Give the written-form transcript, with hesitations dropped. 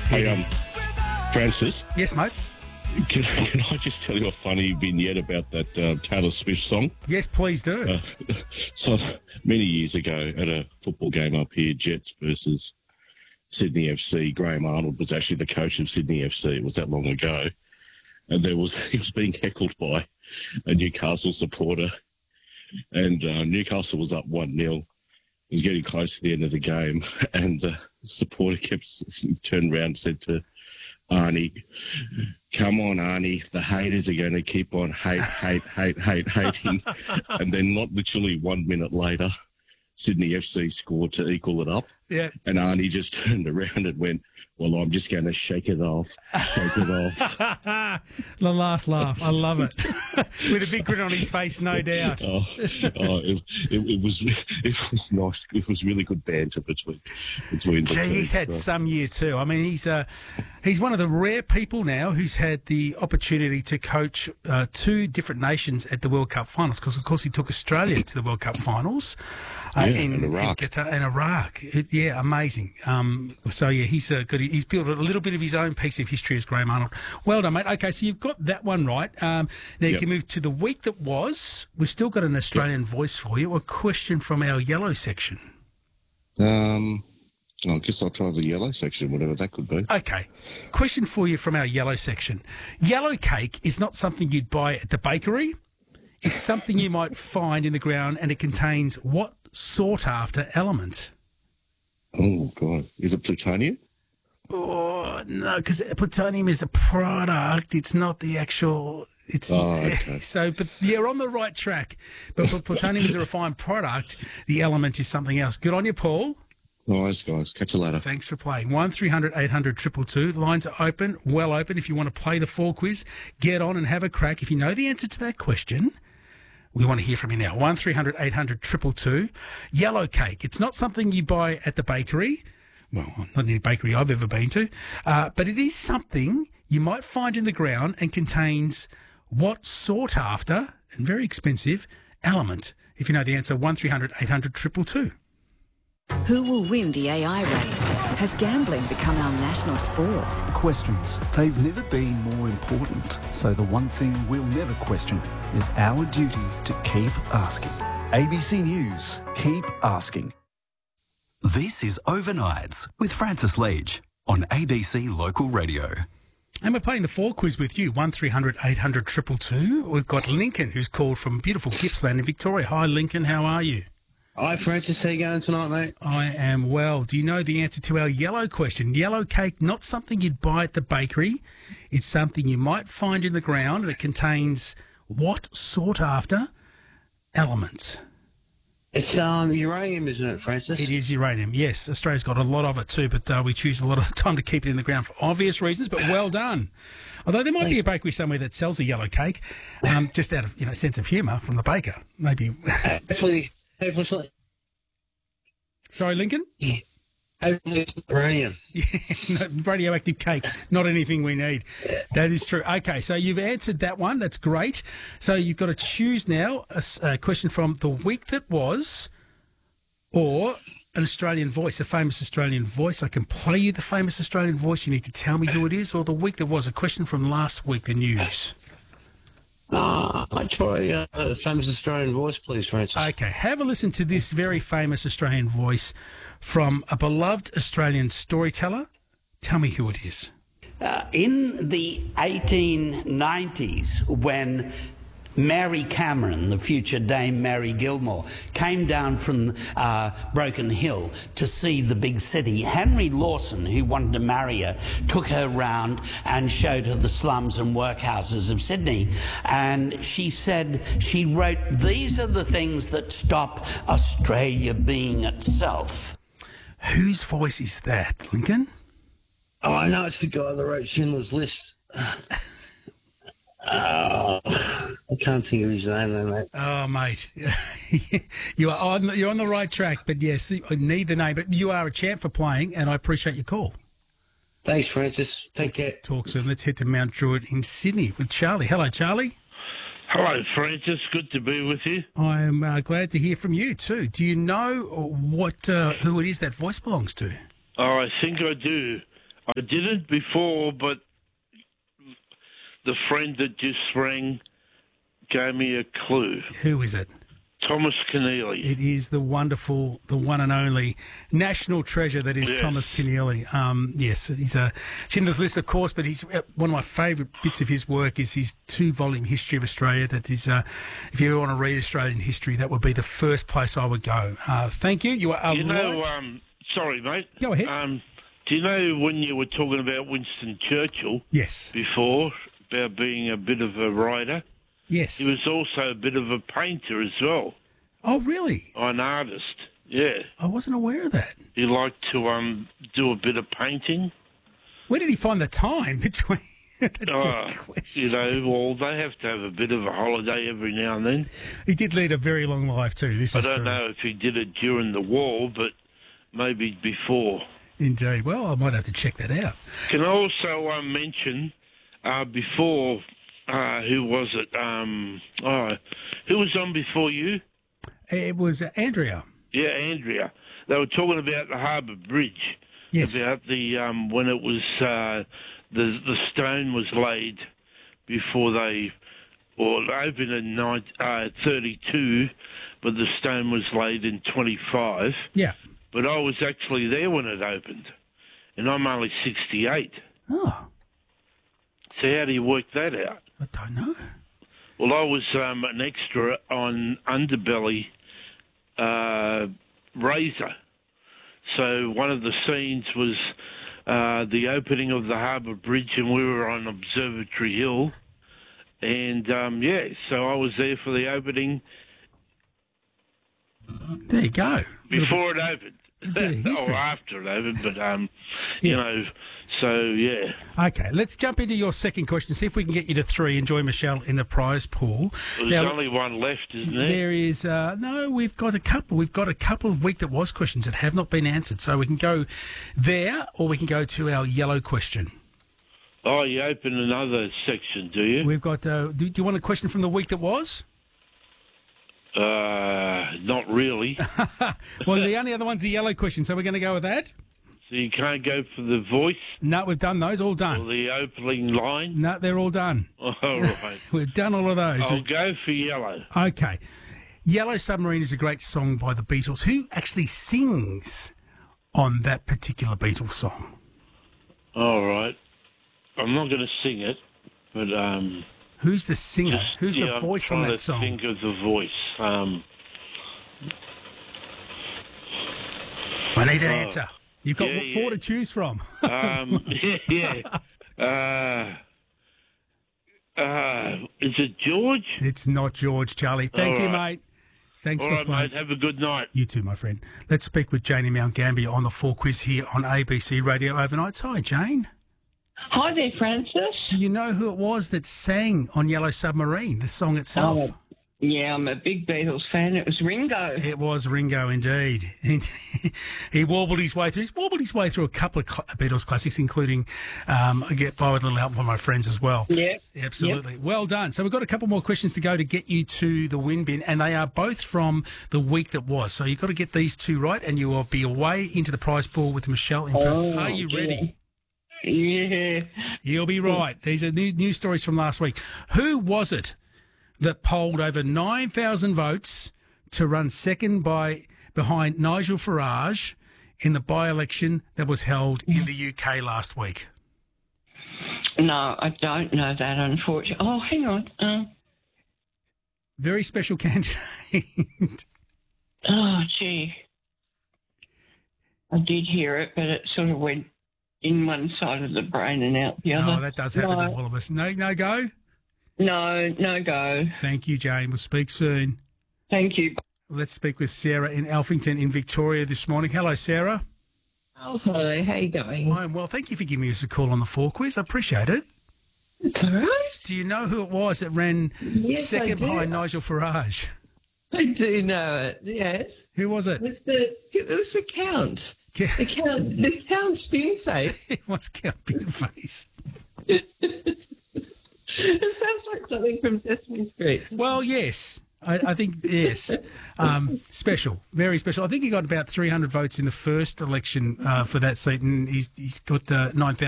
Hey, Francis, Yes, mate. can I just tell you a funny vignette about that Taylor Swift song? Yes, please do. So many years ago at a football game up here, Jets versus Sydney FC, Graham Arnold was actually the coach of Sydney FC. It was that long ago. And he was being heckled by a Newcastle supporter. And Newcastle was up 1-0. It was getting close to the end of the game. And the supporter turned around and said to Arnie, "Come on, Arnie, the haters are going to keep on hating." And then not literally 1 minute later, Sydney FC scored to equal it up. Yeah. And Arnie just turned around and went, "Well, I'm just going to shake it off. The last laugh. I love it. With a big grin on his face, no doubt. It was nice. It was really good banter between the two. He's had some year too. I mean, he's one of the rare people now who's had the opportunity to coach two different nations at the World Cup finals, because, of course, he took Australia to the World Cup finals in Iraq. In Qatar and Iraq. Amazing. He's built a little bit of his own piece of history as Graham Arnold. Well done, mate. Okay, so you've got that one right. Now you can move to the week that was. We've still got an Australian voice for you. A question from our yellow section. I guess I'll try the yellow section, whatever that could be. Okay. Question for you from our yellow section. Yellow cake is not something you'd buy at the bakery. It's something you might find in the ground, and it contains what sought-after element? Oh, God. Is it plutonium? Oh, no, because plutonium is a product. It's not the actual... Okay. So, but you're on the right track. But plutonium is a refined product. The element is something else. Good on you, Paul. Nice, guys. Catch you later. Thanks for playing. 1300 800 222. Lines are open, well open. If you want to play the 4 quiz, get on and have a crack. If you know the answer to that question, we want to hear from you now. 1300 800 222. Yellow cake. It's not something you buy at the bakery. Well, not any bakery I've ever been to. But it is something you might find in the ground and contains what sought after and very expensive element. If you know the answer, 1300 800 222. Who will win the AI race? Has gambling become our national sport? Questions. They've never been more important. So the one thing we'll never question is our duty to keep asking. ABC News. Keep asking. This is Overnights with Francis Leach on ABC Local Radio. And we're playing the 4 quiz with you, 1300 800 222. We've got Lincoln, who's called from beautiful Gippsland in Victoria. Hi, Lincoln. How are you? Hi, Francis. How you going tonight, mate? I am well. Do you know the answer to our yellow question? Yellow cake, not something you'd buy at the bakery. It's something you might find in the ground, and it contains what sought-after element? It's uranium, isn't it, Francis? It is uranium, yes. Australia's got a lot of it too, but we choose a lot of the time to keep it in the ground for obvious reasons, but well done. Although there might be a bakery somewhere that sells a yellow cake, just out of sense of humour from the baker, maybe. Hopefully. Sorry, Lincoln? Hopefully it's uranium. No, radioactive cake, not anything we need. That is true. Okay, so you've answered that one. That's great. So you've got to choose now a question from the week that was, or an Australian voice, a famous Australian voice. I can play you the famous Australian voice. You need to tell me who it is, or the week that was, a question from last week, the news. I'd try the famous Australian voice, please, Francis. Okay, have a listen to this very famous Australian voice from a beloved Australian storyteller. Tell me who it is. In the 1890s, when Mary Cameron, the future Dame Mary Gilmore, came down from Broken Hill to see the big city, Henry Lawson, who wanted to marry her, took her round and showed her the slums and workhouses of Sydney. And she said, she wrote, "These are the things that stop Australia being itself." Whose voice is that, Lincoln? Oh, I know it's the guy that wrote Schindler's List. I can't think of his name, though, mate. Oh, mate, you're on the right track. But yes, I need the name. But you are a champ for playing, and I appreciate your call. Thanks, Francis. Take care. Talk soon. Let's head to Mount Druitt in Sydney with Charlie. Hello, Charlie. Hello, Francis. Good to be with you. I'm glad to hear from you too. Do you know who it is that voice belongs to? Oh, I think I do. I didn't before, but the friend that just rang gave me a clue. Who is it? Thomas Keneally. It is the wonderful, the one and only national treasure that is Yes. Thomas Keneally. Yes, he's a Schindler's List, of course, but he's one of my favourite bits of his work is his 2-volume History of Australia. That is, if you ever want to read Australian history, that would be the first place I would go. Thank you. You are You know, right. sorry, mate. Go ahead. Do you know when you were talking about Winston Churchill Yes. before, about being a bit of a writer? Yes. He was also a bit of a painter as well, Oh, really? an artist. Yeah. I wasn't aware of that. He liked to do a bit of painting. Where did he find the time between? That's Uh, the question. You know, well, they have to have a bit of a holiday every now and then. He did lead a very long life too. This I is don't true. know if he did it during the war, but maybe before. Indeed. Well, I might have to check that out. Can I also mention before, who was it? Who was on before you? It was Andrea. Yeah, Andrea. They were talking about the Harbour Bridge. Yes. About the when it was the stone was laid before they, or it opened in 32, but the stone was laid in 25. Yeah. But I was actually there when it opened, and I'm only 68. Oh, So how do you work that out? I don't know. Well, I was an extra on Underbelly Razor. So one of the scenes was the opening of the Harbour Bridge, and we were on Observatory Hill. And, so I was there for the opening There you go. before it opened. bit of history. Or after it opened, but, you know, so, yeah. Okay, let's jump into your second question. See if we can get you to 3 and join Michelle in the prize pool. There's Now, only one left, isn't there? there is no. We've got a couple. We've got a couple of week that was questions that have not been answered. So we can go there, or we can go to our yellow question. Oh, you open another section, do you? We've got. Do you want a question from the week that was? Not really. Well, the only other one's the yellow question. So we're going to go with that. So you can't go for the voice No, we've done those. All or done. the opening line? No, they're all done. All right. We've done all of those. I'll go for yellow. Okay. Yellow Submarine is a great song by the Beatles. Who actually sings on that particular Beatles song? All right. I'm not going to sing it, but Who's the singer? Who's the I'm voice on trying that to song? think of the voice. I need an answer. You've got yeah, 4 yeah. to choose from. Is it George? It's not George, Charlie. Thank All you, right. mate. Thanks All for right, playing. mate. Have a good night. You too, my friend. Let's speak with Janie Mount Gambier on the 4 quiz here on ABC Radio Overnights. Hi, Jane. Hi there, Francis. Do you know who it was that sang on Yellow Submarine, the song itself? Oh, yeah, I'm a big Beatles fan. It was Ringo. It was Ringo, indeed. He warbled his way through. He's warbled his way through a couple of Beatles classics, including I Get By With a Little Help from My Friends as well. Yeah. Absolutely. Well done. So we've got a couple more questions to go to get you to the win bin, and they are both from the week that was. So you've got to get these 2 right, and you will be away into the prize pool with Michelle in Perth. Are you ready? Yeah. You'll be right. These are news stories from last week. Who was it that polled over 9,000 votes to run second behind Nigel Farage in the by-election that was held in the UK last week? No, I don't know that, unfortunately. Oh, hang on. Very special candidate. Oh, gee. I did hear it, but it sort of went in one side of the brain and out the other. Oh, that does happen to all of us. No go? No go. Thank you, Jane. We'll speak soon. Thank you. Let's speak with Sarah in Alphington in Victoria this morning. Hello, Sarah. Oh, hello. How you going? I'm well. Thank you for giving us a call on the 4 quiz. I appreciate it. It's all right. Do you know who it was that ran second behind Nigel Farage? I do know it, yes. Who was it? It was the Count. The Count Spoonface. It was Count Spoonface. It sounds like something from Sesame Street. Well, yes. I think, yes. Special, very special. I think he got about 300 votes in the first election for that seat, and he's got 9,000